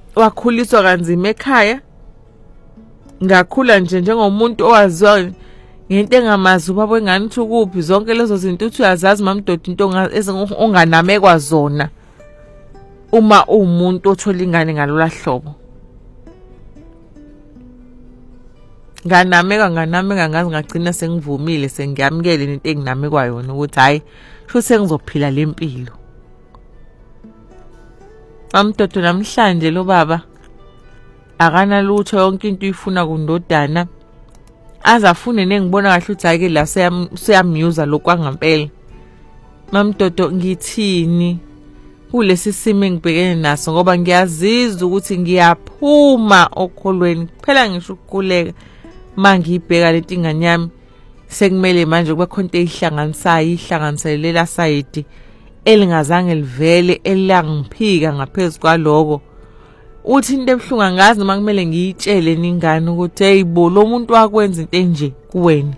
wakhuliswa kanzima ekhaya, ngakhula nje njengomuntu owaziwa ngento engamazi ubaba wengane uthi kuphi, zonke lezo zinto uthi uyazazi maMdoda, into onganamekwa zona uma umuntu othola ingane ngalola hlobo. Nganameka ngazi ngagcina sengivumile, sengiyamukele into enginamekwa yona ukuthi hayi sho sengizophila lempilo. maMdoda namhlanje lo baba akanalutho, yonke into uyifuna kundodana, azafune nengibona kahle ukuthi ayike la seyamyuza lokwangempela. maMdoda ngithini kulesi simo engibhekene naso, ngoba ngiyazizwa ukuthi ngiyaphuma okholweni kuphela ngisho ukukhuleka mangibheka lento ingane yami. Sekumele manje kube khona into eyihlanganisayo, ihlanganiselela side elingazange livele elangiphika ngaphezulu kwaloko. Uthi into ebuhlungu angazi noma kumele ngiyitshele ningane ukuthi hey bo, lo muntu wakwenza into enje kuwena.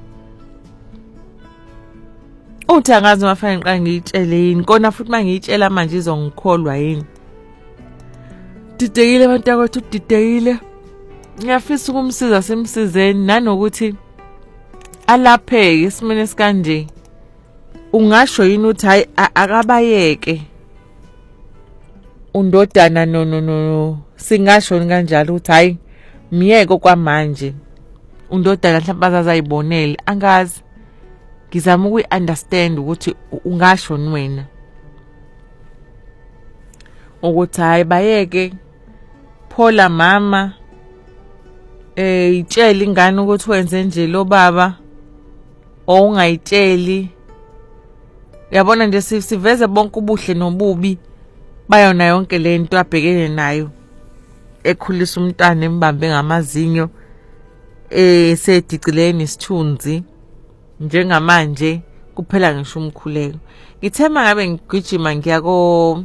Uthi angazi noma fanele ngiqale ngiyitshele yini, kona futhi mangiyitshela manje izongikholwa yini. Didekile abantu akwethu, didekile. Ngiyafisa ukumsiza simsizeni, nanokuthi alapheke esimene sikanje. Ungasho yini uthi hayi akabayeke undodana no singasho kanjalo ukuthi hayi miyeke kwamanje undodana mhlawumbe azazayibonela, angazi. Ngizama ukuyi-understand ukuthi ungasho wena ukuthi hayi bayeke phola mama, itshela ingane ukuthi wenze nje lo baba, ungayitsheli. Yabona nje siveze bonke ubuhle nobubi bayona yonke lento abhekene nayo, ekhulisa umntwana embambe ngamazinyo, sedicilene nesithunzi njengamanje kuphela ngisho umkhuleko. Ngithema ngabe ngigijima ngiyako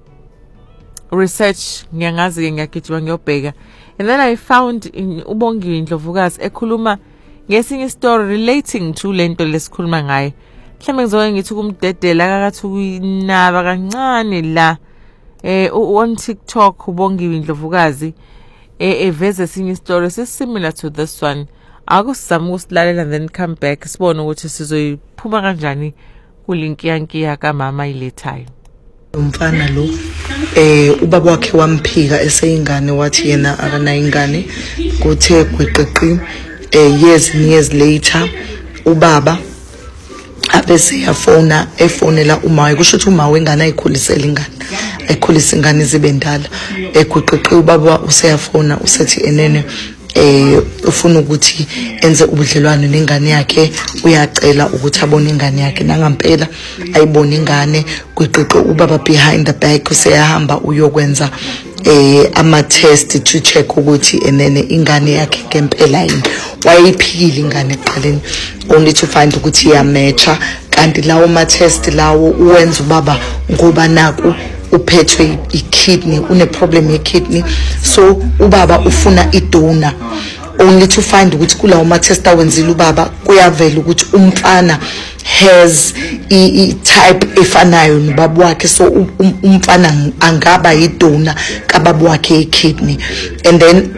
research, ngiyangazi ke ngiyagijima ngiyobheka, and then I found uBongiwe Ndlovukazi ekhuluma ngesinye story relating to lento lesikhuluma ngayo. Mhlawumbe ngizoke ngithi kumdedela kakathi uyinaba kancane la on TikTok uBongiwe Ndlovukazi eveze esinye story similar to this one. Akusizama ukusilalela and then come back sibone ukuthi sizoyiphuma kanjani kulinkiyankiya kamama ilethayo. Umfana lo ubaba wakhe wamphika eseyingane, wathi yena akanayo ingane. Kuthe gwiqiqi years later ubaba abese yafona efonela uma, kusho ukuthi uma wengane ayikhulisela ingane, ayikhulisa ingane zibe ndala. Egwiqiqi ubaba useyafona usethi enene ufuna ukuthi enze ubudlelwano nengane yakhe, uyacela ukuthi abone ingane yakhe, nangampela ayibone ingane. Gwiqiqi ubaba behind the back useyahamba uyokwenza ama test to check ukuthi enene ingane yakhe ngempela yini. Wayiphikile ingane eqaleni, only to find ukuthi iyamatcha, kanti lawo ma test lawo uwenza ubaba ngoba naku uphethwe ikidney, une problem ye kidney, so ubaba ufuna idonor, only to find ukuthi kulawo ma test awenzile ubaba kuyavela ukuthi umfana has type efanayo nobaba wakhe, so umfana angaba idonor kababa wakhe ikidney. And then